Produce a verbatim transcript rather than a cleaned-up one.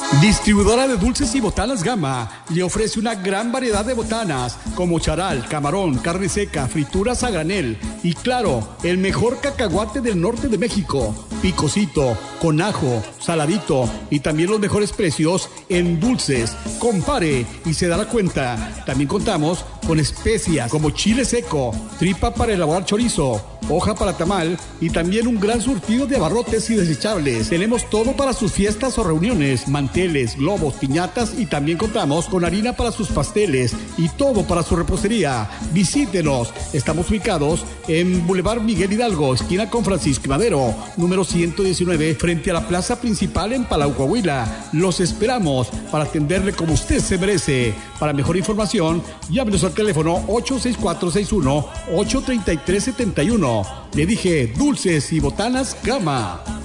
Distribuidora de dulces y botanas Gama le ofrece una gran variedad de botanas como charal, camarón, carne seca, frituras a granel y claro, el mejor cacahuate del norte de México, picosito, con ajo, saladito y también los mejores precios en dulces. Compare y se dará cuenta. También contamos con especias como chile seco, tripa para elaborar chorizo, hoja para tamal y también un gran surtido de abarrotes y desechables. Tenemos todo para sus fiestas o reuniones, manteles, globos, piñatas y también contamos con harina para sus pasteles y todo para su repostería. Visítenos. Estamos ubicados en Boulevard Miguel Hidalgo, esquina con Francisco Madero, número ciento diecinueve, frente a la plaza principal en Palau, Coahuila. Los esperamos para atenderle como usted se merece. Para mejor información, llámenos al teléfono ocho seis cuatro seis uno ocho tres tres siete uno. Le dije dulces y botanas Gama.